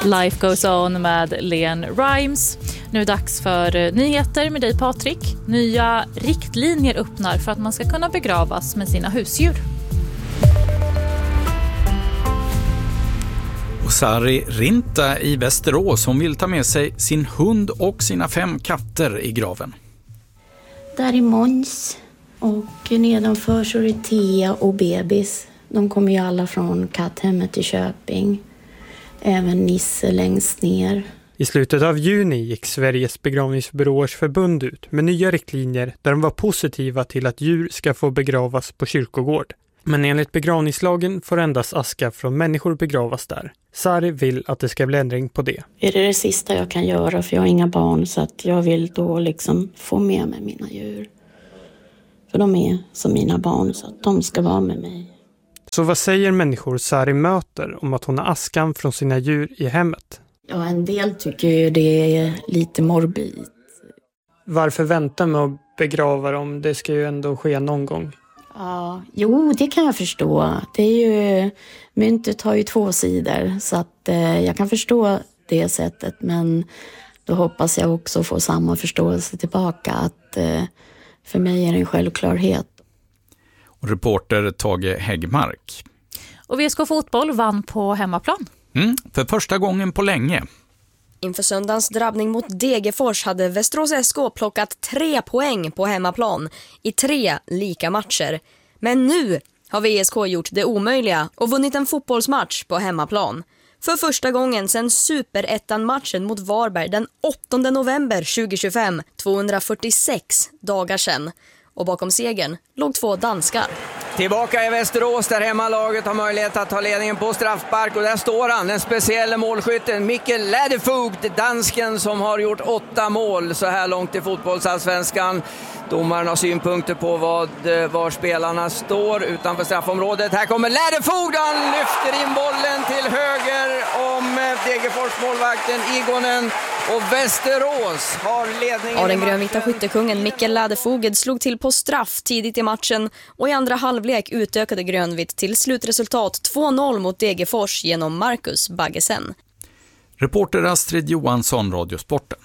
Life Goes On med LeAnn Rimes. Nu är det dags för nyheter med dig, Patrik. Nya riktlinjer öppnar för att man ska kunna begravas med sina husdjur. Och Sari Rinta i Västerås, hon vill ta med sig sin hund och sina 5 katter i graven. Där är Måns och nedanför så är det Thea och bebis. De kommer ju alla från katthemmet i Köping. Även Nisse längst ner. I slutet av juni gick Sveriges begravningsbyråers förbund ut med nya riktlinjer där de var positiva till att djur ska få begravas på kyrkogård. Men enligt begravningslagen får endast aska från människor begravas där. Sari vill att det ska bli ändring på det. Är det sista jag kan göra, för jag har inga barn, så att jag vill då liksom få med mig mina djur. För de är som mina barn, så att de ska vara med mig. Så vad säger människor Sari möter om att hon har askan från sina djur i hemmet? Ja, en del tycker ju det är lite morbid. Varför vänta med att begrava dem? Det ska ju ändå ske någon gång. Ja, jo, det kan jag förstå. Det är ju, myntet har ju 2 sidor, så att jag kan förstå det sättet. Men då hoppas jag också få samma förståelse tillbaka, att för mig är det en självklarhet. Och reporter Tage Häggmark. Och VSK Fotboll vann på hemmaplan. För första gången på länge. Inför söndagens drabbning mot Degerfors hade Västerås SK plockat 3 poäng på hemmaplan i 3 lika matcher. Men nu har VSK gjort det omöjliga och vunnit en fotbollsmatch på hemmaplan. För första gången sedan Superettan-matchen mot Varberg den 8 november 2025, 246 dagar sedan. Och bakom segern låg 2 danskar. Tillbaka i Västerås där hemmalaget har möjlighet att ta ledningen på straffspark. Och där står han, den speciella målskytten Mikkel Ladefoged, dansken som har gjort 8 mål så här långt i fotbollsallsvenskan. Domaren har synpunkter på var spelarna står utanför straffområdet. Här kommer Ladefoged, han lyfter in bollen till höger om Degerfors målvakten Igonen. Och Västerås har ledningen. Ja, den grönvita skyttekungen Mikkel Ladefoged slog till på straff tidigt i matchen och i andra halvlek utökade grönvitt till slutresultat 2-0 mot Degerfors genom Marcus Baggesen. Reporter Astrid Johansson, Radiosporten.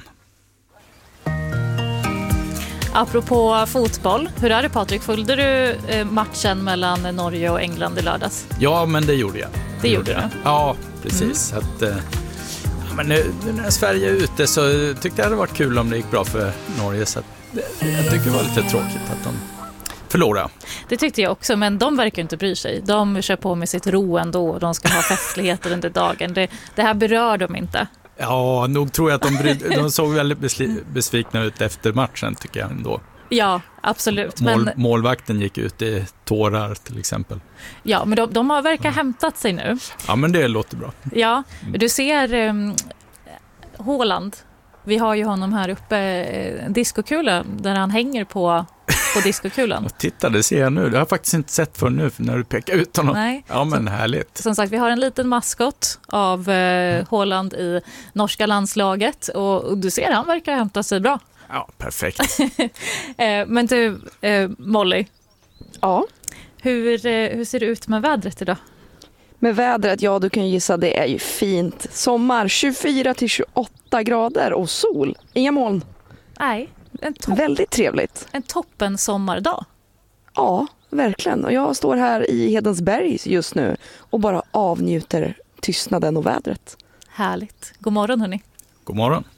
Apropå fotboll, hur är det, Patrik? Följde du matchen mellan Norge och England i lördags? Ja, men det gjorde jag. Det gjorde du? Ja, precis. Men nu när Sverige är ute så tyckte jag det hade varit kul om det gick bra för Norge. Så jag tycker det var lite tråkigt att de förlorade. Det tyckte jag också, men de verkar inte bry sig. De kör på med sitt ro ändå. De ska ha festligheter under dagen. Det här berör de inte. Ja, nog tror jag att de såg väldigt besvikna ut efter matchen, tycker jag ändå. Ja, absolut. Målvakten gick ut i tårar till exempel. Ja, men de har verkar hämtat sig nu. Ja, men det låter bra. Ja, du ser Haaland. Vi har ju honom här uppe, en diskokula där han hänger på diskokulan. Och titta, det ser jag nu. Det har jag faktiskt inte sett för nu när du pekar ut honom. Nej. Ja, men härligt. Som sagt, vi har en liten maskot av Haaland i norska landslaget. Och du ser, han verkar hämta sig bra. Ja, perfekt. Men du, Molly. Ja? Hur ser det ut med vädret idag? Med vädret, ja, du kan ju gissa, det är ju fint. Sommar, 24-28 grader och sol. Inga moln. Nej, väldigt trevligt. En toppen sommardag. Ja, verkligen. Och jag står här i Hedensberg just nu och bara avnjuter tystnaden och vädret. Härligt. God morgon, hörni. God morgon.